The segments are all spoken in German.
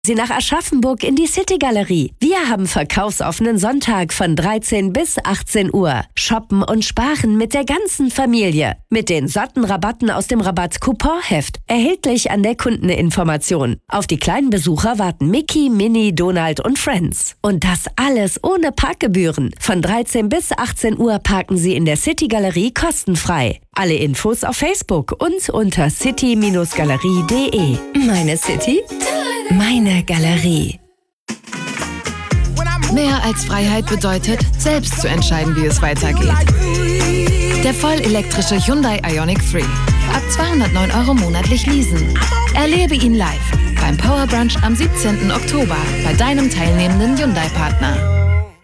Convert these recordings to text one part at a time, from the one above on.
Sie nach Aschaffenburg in die City-Galerie. Wir haben verkaufsoffenen Sonntag von 13 bis 18 Uhr. Shoppen und sparen mit der ganzen Familie. Mit den satten Rabatten aus dem Rabatt-Couponheft. Erhältlich an der Kundeninformation. Auf die kleinen Besucher warten Mickey, Minnie, Donald und Friends. Und das alles ohne Parkgebühren. Von 13 bis 18 Uhr parken Sie in der City-Galerie kostenfrei. Alle Infos auf Facebook und unter city-galerie.de. Meine City? Meine Galerie. Mehr als Freiheit bedeutet, selbst zu entscheiden, wie es weitergeht. Der vollelektrische Hyundai Ioniq 3. Ab 209 € monatlich leasen. Erlebe ihn live beim Power Brunch am 17. Oktober bei deinem teilnehmenden Hyundai-Partner.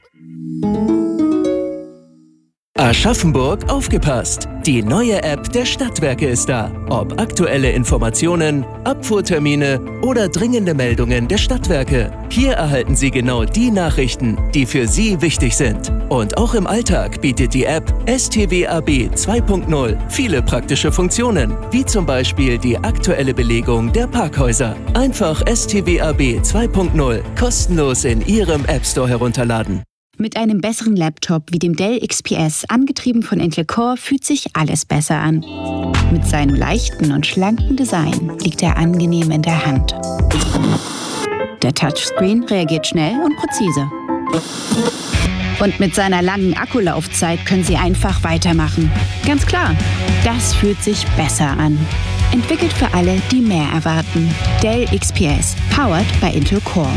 Aschaffenburg, aufgepasst! Die neue App der Stadtwerke ist da. Ob aktuelle Informationen, Abfuhrtermine oder dringende Meldungen der Stadtwerke. Hier erhalten Sie genau die Nachrichten, die für Sie wichtig sind. Und auch im Alltag bietet die App STWAB 2.0 viele praktische Funktionen, wie zum Beispiel die aktuelle Belegung der Parkhäuser. Einfach STWAB 2.0 kostenlos in Ihrem App Store herunterladen. Mit einem besseren Laptop wie dem Dell XPS, angetrieben von Intel Core, fühlt sich alles besser an. Mit seinem leichten und schlanken Design liegt er angenehm in der Hand. Der Touchscreen reagiert schnell und präzise. Und mit seiner langen Akkulaufzeit können Sie einfach weitermachen. Ganz klar, das fühlt sich besser an. Entwickelt für alle, die mehr erwarten. Dell XPS, powered by Intel Core.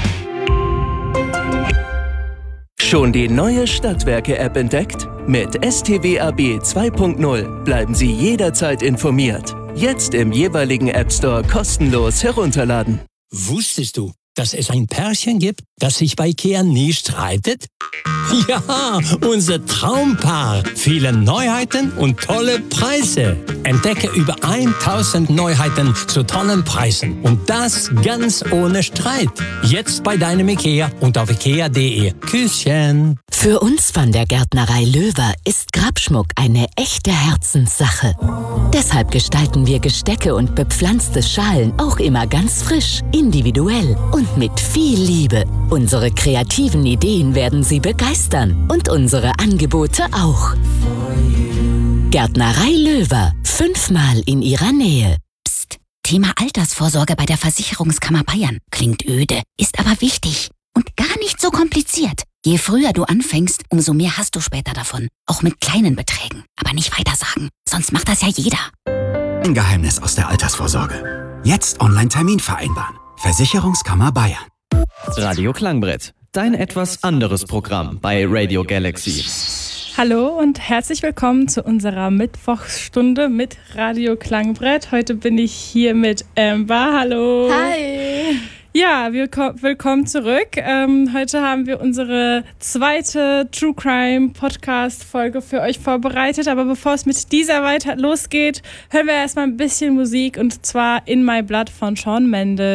Schon die neue Stadtwerke-App entdeckt? Mit STWAB 2.0 bleiben Sie jederzeit informiert. Jetzt im jeweiligen App Store kostenlos herunterladen. Wusstest du, dass es ein Pärchen gibt, das sich bei IKEA nie streitet? Ja, unser Traumpaar. Viele Neuheiten und tolle Preise. Entdecke über 1000 Neuheiten zu tollen Preisen. Und das ganz ohne Streit. Jetzt bei deinem IKEA und auf ikea.de. Küsschen. Für uns von der Gärtnerei Löwer ist Grabschmuck eine echte Herzenssache. Deshalb gestalten wir Gestecke und bepflanzte Schalen auch immer ganz frisch, individuell und mit viel Liebe. Unsere kreativen Ideen werden Sie begeistern und unsere Angebote auch. Gärtnerei Löwer, 5-mal in Ihrer Nähe. Psst, Thema Altersvorsorge bei der Versicherungskammer Bayern. Klingt öde, ist aber wichtig und gar nicht so kompliziert. Je früher du anfängst, umso mehr hast du später davon. Auch mit kleinen Beträgen. Aber nicht weiter sagen, sonst macht das ja jeder. Ein Geheimnis aus der Altersvorsorge. Jetzt Online-Termin vereinbaren. Versicherungskammer Bayern. Radio Klangbrett, dein etwas anderes Programm bei Radio Galaxy. Hallo und herzlich willkommen zu unserer Mittwochsstunde mit Radio Klangbrett. Heute bin ich hier mit Amber. Hallo. Hi. Ja, willkommen zurück. Heute haben wir unsere zweite True Crime Podcast Folge für euch vorbereitet. Aber bevor es mit dieser weiter losgeht, hören wir erstmal ein bisschen Musik, und zwar In My Blood von Shawn Mendes.